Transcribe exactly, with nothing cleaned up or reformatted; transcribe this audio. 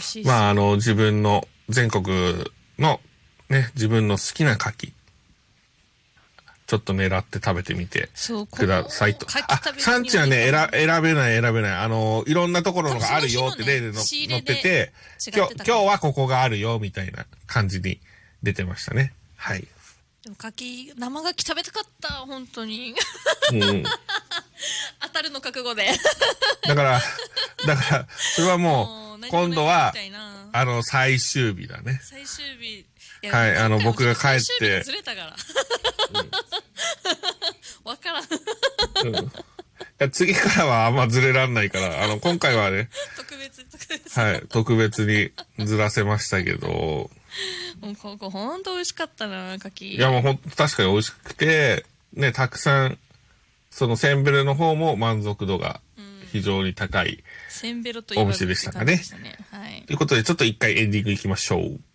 しい。 まあ、あの、自分の、全国の、ね、自分の好きな牡蠣、ちょっと狙って食べてみてくださいと。あ、産地はね、選、選べない選べない。あの、いろんでんなところのがあるよって例で載ってて、今日、今日はここがあるよ、みたいな感じに出てましたね。はい。 でも牡蠣、生牡蠣食べたかった、本当に。うん。当たるの覚悟で。 だから、だから、それはもう、今度は、あの、最終日だね。 最終日。 はい、あの、僕が帰って。 ずれたから。わからん。 うん、次からはあんまずれらんないから、あの、今回はね、 特別、特別。 はい、特別にずらせましたけど、 もうここほんと美味しかったな、牡蠣。 いやもうほんと確かに美味しくて、ね、たくさん、そのセンベロの方も満足度が非常に高いお店でしたかね。はい。ということでちょっと一回エンディングいきましょう。